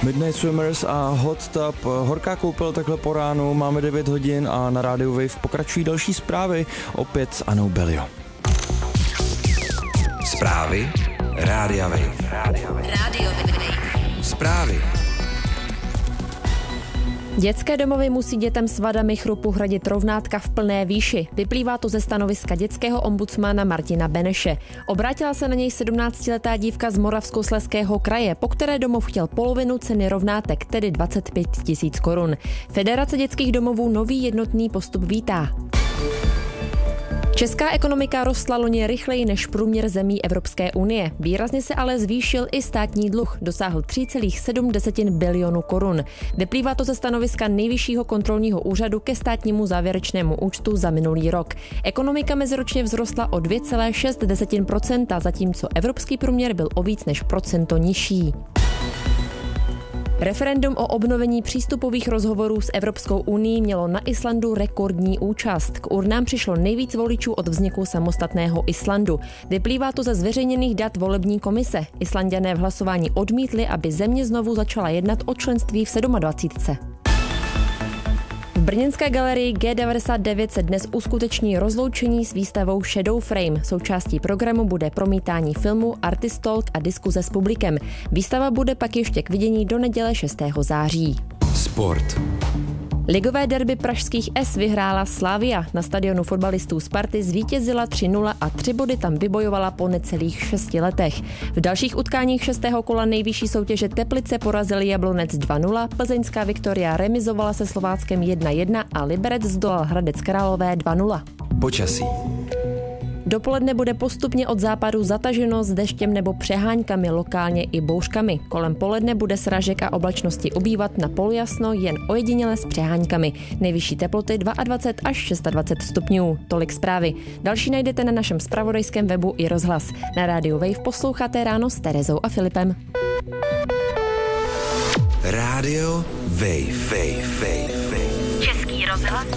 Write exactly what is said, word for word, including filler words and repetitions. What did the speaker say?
Midnight Swimmers a Hot Tub, horká koupel takhle po ránu, máme devět hodin a na rádiu Wave pokračují další zprávy, opět s Anou Belio. Zprávy Rádia Wave. Rádio Wave. Zprávy. Dětské domovy musí dětem s vadami chrupu hradit rovnátka v plné výši. Vyplývá to ze stanoviska dětského ombudsmana Martina Beneše. Obrátila se na něj sedmnáctiletá dívka z Moravskoslezského kraje, po které domov chtěl polovinu ceny rovnátek, tedy dvacet pět tisíc korun. Federace dětských domovů nový jednotný postup vítá. Česká ekonomika rostla loni rychleji než průměr zemí Evropské unie. Výrazně se ale zvýšil i státní dluh, dosáhl tři celá sedm bilionu korun. Vyplývá to ze stanoviska Nejvyššího kontrolního úřadu ke státnímu závěrečnému účtu za minulý rok. Ekonomika meziročně vzrostla o dvě celá šest procenta, zatímco evropský průměr byl o víc než procento nižší. Referendum o obnovení přístupových rozhovorů s Evropskou unií mělo na Islandu rekordní účast. K urnám přišlo nejvíc voličů od vzniku samostatného Islandu. Vyplývá to ze zveřejněných dat volební komise. Islanďané v hlasování odmítli, aby země znovu začala jednat o členství v dvacítce sedm. V brněnské galerii G devadesát devět se dnes uskuteční rozloučení s výstavou Shadow Frame. Součástí programu bude promítání filmu, Artistold a diskuze s publikem. Výstava bude pak ještě k vidění do neděle šestého září. Sport. Ligové derby pražských S vyhrála Slavia. Na stadionu fotbalistů Sparty zvítězila tři nula a tři body tam vybojovala po necelých šesti letech. V dalších utkáních šestého kola nejvyšší soutěže Teplice porazili Jablonec dva nula, plzeňská Viktoria remizovala se Slováckem jedna jedna a Liberec zdolal Hradec Králové dva nula. Počasí. Dopoledne bude postupně od západu zataženo s deštěm nebo přeháňkami, lokálně i bouřkami. Kolem poledne bude srážek a oblačnosti ubývat, na polojasno jen ojediněle s přeháňkami. Nejvyšší teploty dvacet dva až dvacet šest stupňů. Tolik zprávy. Další najdete na našem zpravodajském webu i rozhlas. Na rádiu Wave posloucháte ráno s Terezou a Filipem. Rádio Wave. Wave. Wave. Český rozhlas.